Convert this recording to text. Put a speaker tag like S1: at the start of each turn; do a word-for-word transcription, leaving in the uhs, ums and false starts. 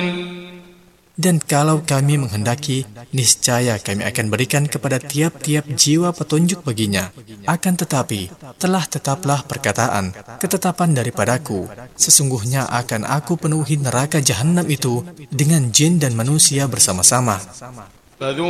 S1: Dan kalau kami menghendaki, niscaya kami akan berikan kepada tiap-tiap jiwa petunjuk baginya. Akan tetapi, telah tetaplah perkataan, ketetapan daripadaku, sesungguhnya akan aku penuhi neraka jahanam itu dengan jin dan manusia bersama-sama.